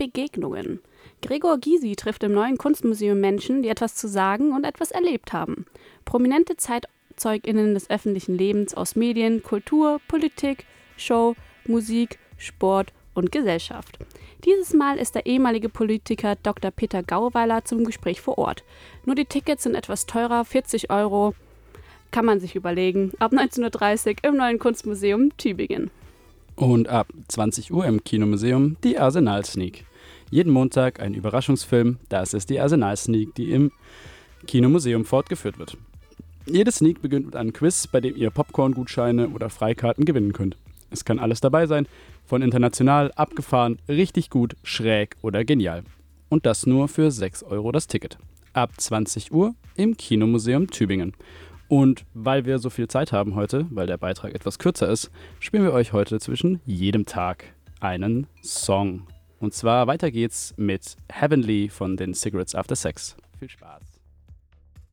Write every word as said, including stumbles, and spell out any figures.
Begegnungen. Gregor Gysi trifft im Neuen Kunstmuseum Menschen, die etwas zu sagen und etwas erlebt haben. Prominente ZeitzeugInnen des öffentlichen Lebens aus Medien, Kultur, Politik, Show, Musik, Sport und Gesellschaft. Dieses Mal ist der ehemalige Politiker Doktor Peter Gauweiler zum Gespräch vor Ort. Nur die Tickets sind etwas teurer, vierzig Euro. Kann man sich überlegen. Ab neunzehn Uhr dreißig im Neuen Kunstmuseum Tübingen. Und ab zwanzig Uhr im Kinomuseum die Arsenal Sneak. Jeden Montag ein Überraschungsfilm, das ist die Arsenal Sneak, die im Kinomuseum fortgeführt wird. Jede Sneak beginnt mit einem Quiz, bei dem ihr Popcorn-Gutscheine oder Freikarten gewinnen könnt. Es kann alles dabei sein, von international, abgefahren, richtig gut, schräg oder genial. Und das nur für sechs Euro das Ticket. Ab zwanzig Uhr im Kinomuseum Tübingen. Und weil wir so viel Zeit haben heute, weil der Beitrag etwas kürzer ist, spielen wir euch heute zwischen jedem Tag einen Song. Und zwar weiter geht's mit Heavenly von den Cigarettes After Sex. Viel Spaß!